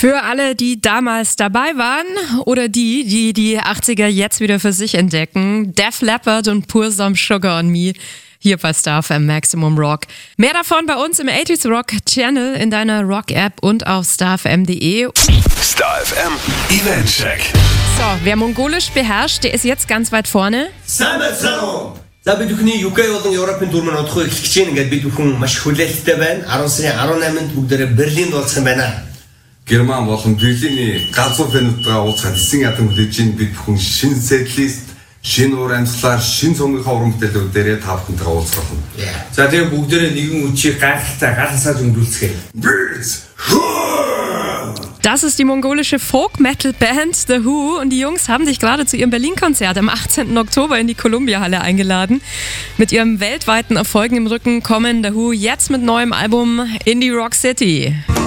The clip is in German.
Für alle, die damals dabei waren oder die 80er jetzt wieder für sich entdecken, Def Leppard und Pour Some Sugar on Me hier bei Star FM Maximum Rock. Mehr davon bei uns im 80s Rock Channel, in deiner Rock-App und auf starfm.de. Star FM Eventcheck. So, wer Mongolisch beherrscht, der ist jetzt ganz weit vorne. За бид бүхний UK болон Европын дүрмэн удахгүй эхлэх гэж байна. Ингээд бид бүхэн маш хүлээлттэй байна. 10 сарын 18-нд бүгдээрээ Берлинд уулзах юм байна. Герман болон Берлиний галзуу фэнүүдтэйгээ уулзах хэсэг ядан хүлээж ин бид бүхэн шинэ сетлист, шинэ уур амьсгалаар, шинэ цомгийнхаа уран бүтээлүүдээрээ та бүхэнтэйгээ уулзах болно. За тэгээ бүгдээрээ нэгэн үчиг гайхалтай галсаад өнгөрүүлцгээе. Das ist die mongolische Folk-Metal-Band The Who und die Jungs haben sich gerade zu ihrem Berlin-Konzert am 18. Oktober in die Columbia-Halle eingeladen. Mit ihrem weltweiten Erfolgen im Rücken kommen The Who jetzt mit neuem Album in die Rock City.